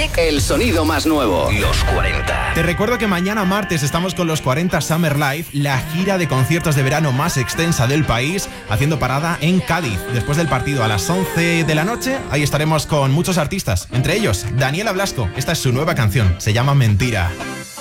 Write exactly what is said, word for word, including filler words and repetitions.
Music. El sonido más nuevo. Los cuarenta. Te recuerdo que mañana martes estamos con los cuarenta Summer Live, la gira de conciertos de verano más extensa del país, haciendo parada en Cádiz. Después del partido a las once de la noche, ahí estaremos con muchos artistas, entre ellos Daniela Blasco. Esta es su nueva canción, se llama Mentira.